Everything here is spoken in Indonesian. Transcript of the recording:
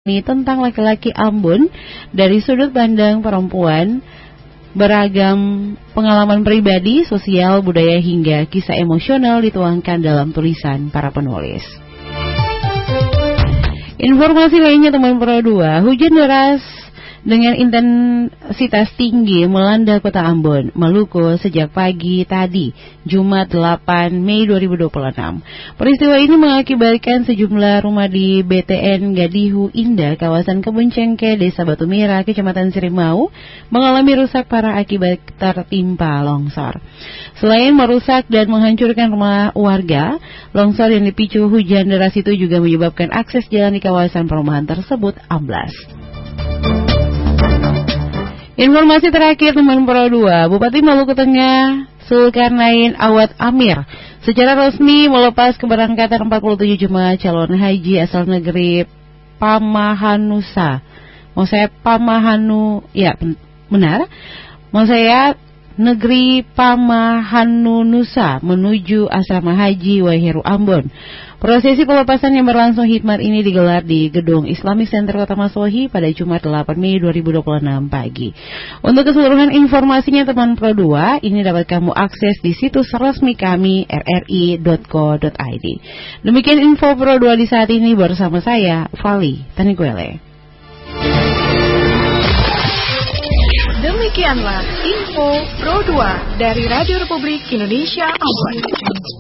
Ini tentang laki-laki Ambon dari sudut pandang perempuan, beragam pengalaman pribadi, sosial, budaya hingga kisah emosional dituangkan dalam tulisan para penulis. Informasi lainnya teman Pro 2, hujan deras dengan intensitas tinggi melanda kota Ambon, Maluku sejak pagi tadi, Jumat 8 Mei 2026. Peristiwa ini mengakibatkan sejumlah rumah di BTN Gadihu Indah, kawasan Kebun Cengke, Desa Batu Merah, Kecamatan Sirimau, mengalami rusak parah akibat tertimpa longsor. Selain merusak dan menghancurkan rumah warga, longsor yang dipicu hujan deras itu juga menyebabkan akses jalan di kawasan perumahan tersebut amblas. Informasi terakhir teman Pro 2, Bupati Maluku Tengah Zulkarnain Awad Amir secara resmi melepas keberangkatan 47 jemaah calon haji asal negeri Pamahanusa. Negeri Pamahanusa menuju asrama haji Waiheru Ambon. Prosesi pelepasan yang berlangsung hikmat ini digelar di Gedung Islamic Center Kota Maswohi pada Jumat 8 Mei 2026 pagi. Untuk keseluruhan informasinya teman Pro 2, ini dapat kamu akses di situs resmi kami rri.co.id. Demikian info Pro 2 di saat ini bersama saya, Vali Taniguele. Demikianlah info Pro 2 dari Radio Republik Indonesia Ambon.